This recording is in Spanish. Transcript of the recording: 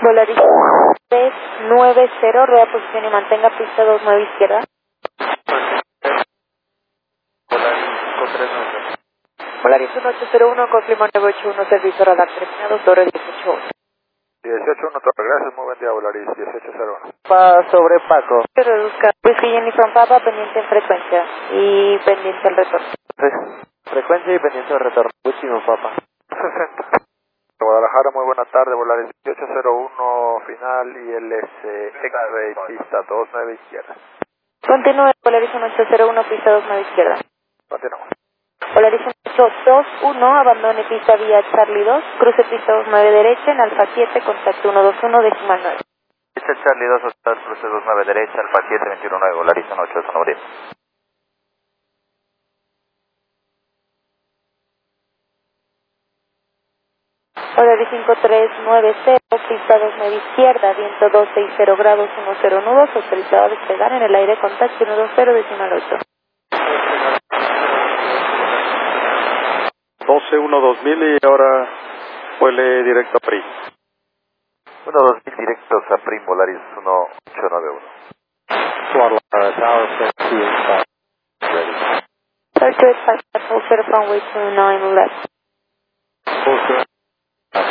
Volaris 390, rueda posición y mantenga pista 29 izquierda. Volaris 539. Volaris 1801, confirmo 981, servicio radar terminado, Torre 18. 18-1, gracias, muy buen día, Volaris 1801. Sobre Paco. Se reduzca. Whisky Jennifer Papa, pendiente en frecuencia y pendiente el retorno. Frecuencia y pendiente de retorno. Último, papá. 60. Guadalajara, muy buena tarde, Volaris 1801 final y el X-Ray pista 29 izquierda. Continúe, Volaris 1801, pista 29 izquierda. Continuamos. Volaris 1821, abandone pista vía Charlie 2, cruce pista 29 derecha en Alfa 7, contacto 121, decimal 9. Pista Charlie 2, hostal, cruce 29 derecha, Alfa 7, 219, Volaris 1801, bien. Volaris 5390, pista 29 izquierda, viento 260 grados, 10 nudos, autorizado a despegar en el aire, contacto 120, decimal 8. 12-1-2000 y ahora vuele directo a PRI. 1-2000 directos a Prim, Volaris 1891. Circuit 5, hold center runway 29 left.